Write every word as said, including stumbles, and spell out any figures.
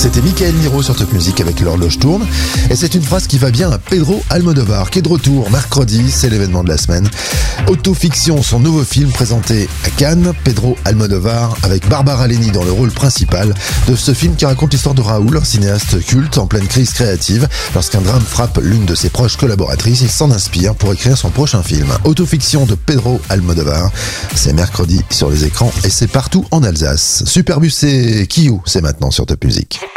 C'était Michael Niro sur Top Music avec l'horloge tourne. Et c'est une phrase qui va bien à Pedro Almodovar, qui est de retour mercredi, c'est l'événement de la semaine. Autofiction, son nouveau film présenté à Cannes. Pedro Almodovar avec Barbara Leni dans le rôle principal de ce film qui raconte l'histoire de Raoul, un cinéaste culte en pleine crise créative. Lorsqu'un drame frappe l'une de ses proches collaboratrices, il s'en inspire pour écrire son prochain film. Autofiction de Pedro Almodovar, c'est mercredi sur les écrans et c'est partout en Alsace. Superbus et Kiyou, c'est maintenant sur Top Music.